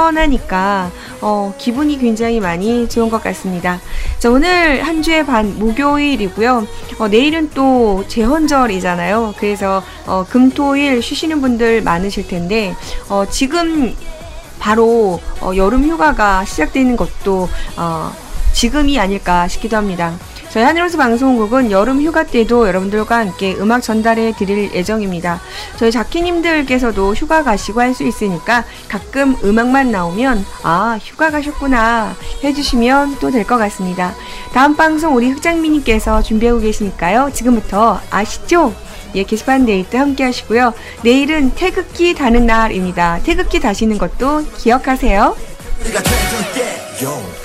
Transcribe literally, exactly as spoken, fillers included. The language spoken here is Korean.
선선하니까 어, 기분이 굉장히 많이 좋은 것 같습니다. 자, 오늘 한 주의 반 목요일이고요. 어, 내일은 또 제헌절이잖아요. 그래서 어, 금토일 쉬시는 분들 많으실 텐데 어, 지금 바로 어, 여름 휴가가 시작되는 것도 어, 지금이 아닐까 싶기도 합니다. 저희 하늘호수 방송국은 여름 휴가 때도 여러분들과 함께 음악 전달해 드릴 예정입니다. 저희 자키님들께서도 휴가 가시고 할 수 있으니까 가끔 음악만 나오면 아 휴가 가셨구나 해주시면 또 될 것 같습니다. 다음 방송 우리 흑장미님께서 준비하고 계시니까요. 지금부터 아시죠? 예, 게시판 데이트 함께 하시고요. 내일은 태극기 다는 날입니다. 태극기 다시는 것도 기억하세요.